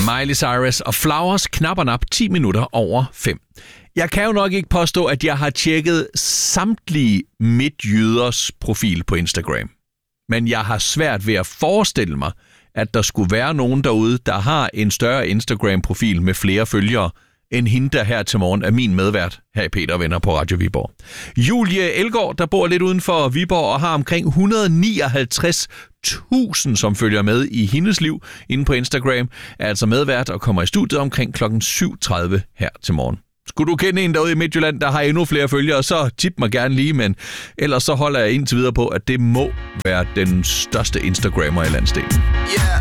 Miley Cyrus og Flowers, knap og nap 10 minutter over 5. Jeg kan jo nok ikke påstå, at jeg har tjekket samtlige midtjyders profil på Instagram. Men jeg har svært ved at forestille mig, at der skulle være nogen derude, der har en større Instagram-profil med flere følgere, end hende, der her til morgen er min medvært her i Peter Venner på Radio Viborg. Julie Elgaard, der bor lidt uden for Viborg og har omkring 159.000, som følger med i hendes liv inde på Instagram, er altså medvært og kommer i studiet omkring kl. 7.30 her til morgen. Skulle du kende en derude i Midtjylland, der har endnu flere følgere, så tip mig gerne lige, men ellers så holder jeg indtil videre på, at det må være den største Instagrammer i landsdelen. Yeah.